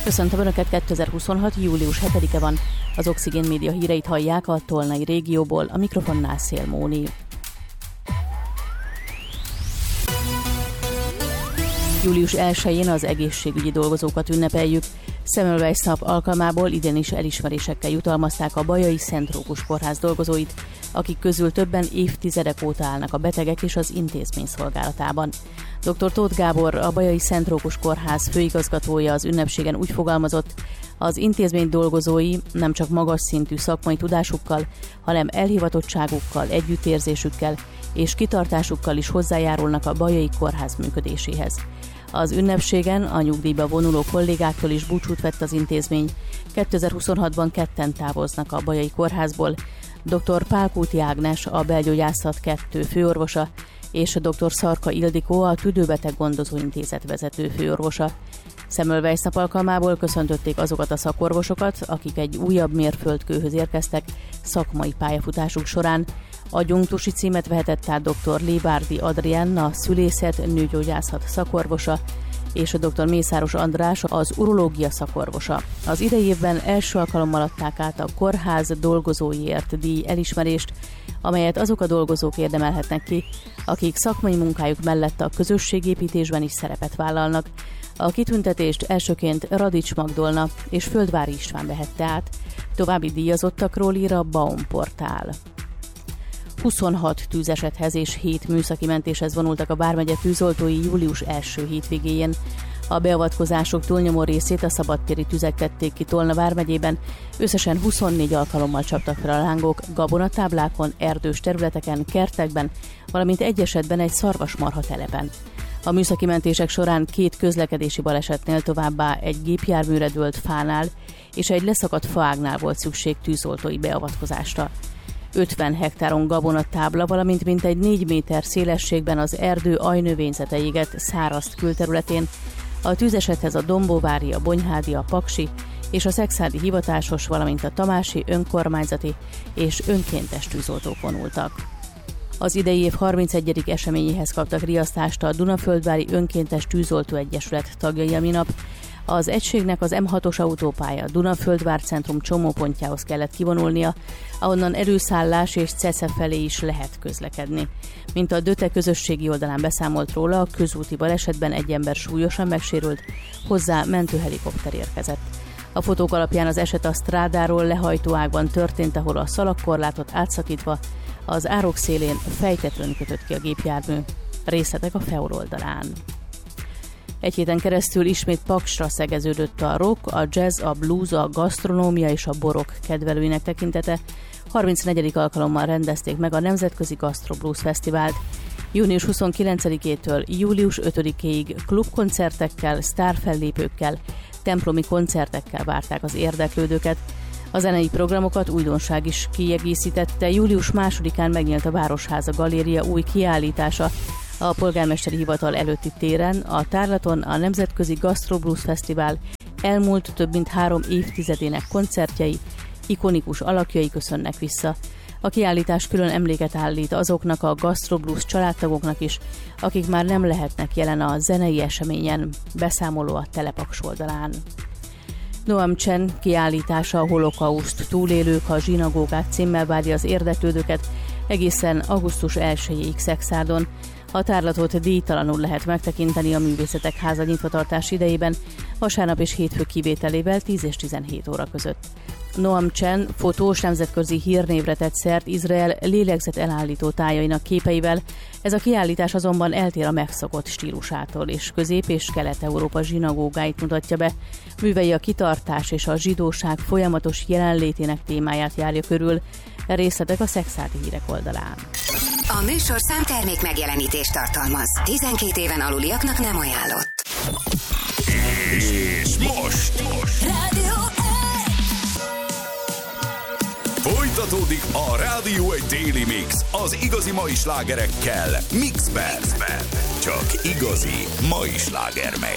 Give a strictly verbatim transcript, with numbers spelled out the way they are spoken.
Köszöntöm Önöket, kétezer-huszonhat. július hetedike van. Az Oxigén Média híreit hallják a tolnai régióból, a mikrofonnál Szél Móni. július elsején az egészségügyi dolgozókat ünnepeljük. Semmelweis nap alkalmából idén is elismerésekkel jutalmazták a Bajai Szent Rókus Kórház dolgozóit, akik közül többen évtizedek óta állnak a betegek és az intézmény szolgálatában. doktor Tóth Gábor, a Bajai Szent Rókus Kórház főigazgatója az ünnepségen úgy fogalmazott, az intézmény dolgozói nem csak magas szintű szakmai tudásukkal, hanem elhivatottságukkal, együttérzésükkel és kitartásukkal is hozzájárulnak a Bajai Kórház működéséhez. Az ünnepségen a nyugdíjba vonuló kollégáktól is búcsút vett az intézmény. kétezer-huszonhatban ketten távoznak a Bajai Kórházból. doktor Pálkúti Ágnes, a Belgyógyászat kettő főorvosa, és a doktor Szarka Ildikó, a Tüdőbeteg Gondozó Intézet vezető főorvosa. Semmelweis nap alkalmából köszöntötték azokat a szakorvosokat, akik egy újabb mérföldkőhöz érkeztek szakmai pályafutásuk során. Adjunktusi címet vehetett át doktor Lébárdi Adriánna, szülészet, nőgyógyászat szakorvosa, és a doktor Mészáros András, az urológia szakorvosa. Az idei évben első alkalommal adták át a kórház dolgozóiért díj elismerést, amelyet azok a dolgozók érdemelhetnek ki, akik szakmai munkájuk mellett a közösségépítésben is szerepet vállalnak. A kitüntetést elsőként Radics Magdolna és Földvári István vehette át, további díjazottakról ír a Baum portál. huszonhat tűzesethez és hét műszaki mentéshez vonultak a vármegye tűzoltói július első hétvégéjén. A beavatkozások túlnyomó részét a szabadtéri tüzek tették ki Tolna vármegyében, összesen huszonnégy alkalommal csaptak fel a lángok gabonatáblákon, erdős területeken, kertekben, valamint egy esetben egy szarvasmarha telepen. A műszaki mentések során két közlekedési balesetnél, továbbá egy gépjárműre dőlt fánál és egy leszakadt faágnál volt szükség tűzoltói beavatkozásra. ötven hektáron gabonatábla, valamint mintegy négy méter szélességben az erdő ajnövényzete égett száraz külterületén. A tűzesethez a Dombóvári, a Bonyhádi, a Paksi és a Szexádi hivatásos, valamint a tamási önkormányzati és önkéntes tűzoltók vonultak. Az idei év harmincegyedik eseményéhez kaptak riasztást a Dunaföldvári Önkéntes Tűzoltó Egyesület tagjai a minap. Az egységnek az M hatos autópálya Dunaföldvár centrum csomópontjához kellett kivonulnia, ahonnan erőszállás és Cesze felé is lehet közlekedni. Mint a Döte közösségi oldalán beszámolt róla, a közúti balesetben egy ember súlyosan megsérült, hozzá mentőhelikopter érkezett. A fotók alapján az eset a strádáról lehajtó ágban történt, ahol a szalagkorlátot átszakítva az árok szélén fejtetőn kötött ki a gépjármű. Részletek a Feol oldalán. Egy héten keresztül ismét Paksra szegeződött a rock, a jazz, a blues, a gasztronómia és a borok kedvelőinek tekintete. harmincnegyedik alkalommal rendezték meg a Nemzetközi Gastro Blues Fesztivált. június huszonkilencedikétől július ötödikéig klubkoncertekkel, sztárfellépőkkel, templomi koncertekkel várták az érdeklődőket. A zenei programokat újdonság is kiegészítette. július másodikán megnyílt a Városháza Galéria új kiállítása a polgármesteri hivatal előtti téren. A tárlaton a Nemzetközi Gastro Blues Fesztivál elmúlt több mint három évtizedének koncertjei, ikonikus alakjai köszönnek vissza. A kiállítás külön emléket állít azoknak a Gastro Blues családtagoknak is, akik már nem lehetnek jelen a zenei eseményen. Beszámoló a Telepaks oldalán. Noam Chen kiállítása a holokauszt túlélők a zsinagógák címmel várja az érdeklődőket egészen augusztus elsejéig Szexárdon. A tárlatot díjtalanul lehet megtekinteni a Művészetek Háza nyitvatartás idejében, vasárnap és hétfő kivételével tíz és tizenhét óra között. Noam Chen fotós nemzetközi hírnévre tett szert Izrael lélegzet elállító tájainak képeivel, ez a kiállítás azonban eltér a megszokott stílusától, és Közép- és Kelet-Európa zsinagógáit mutatja be. Művei a kitartás és a zsidóság folyamatos jelenlétének témáját járja körül. Részletek a Szexárdi hírek oldalán. A műsorszám termék megjelenítést tartalmaz. tizenkét éven aluliaknak nem ajánlott. És most! most. Rádió Folytatódik a Rádió egy Daily Mix az igazi mai slágerekkel Mixben. Mixben. Csak igazi mai sláger megy.